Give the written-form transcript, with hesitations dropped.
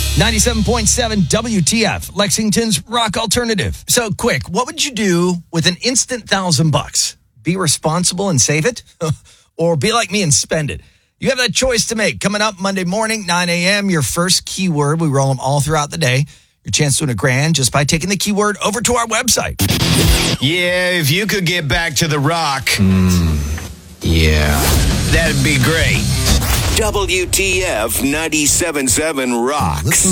97.7 WTF, Lexington's rock alternative. So quick, what would you do with an instant $1,000? Be responsible and save it? Or be like me and spend it? You have that choice to make. Coming up Monday morning, 9 a.m., your first keyword. We roll them all throughout the day. Your chance to win $1,000 just by taking the keyword over to our website. Yeah, if you could get back to the rock. Yeah, that'd be great. WTF 97.7 rocks.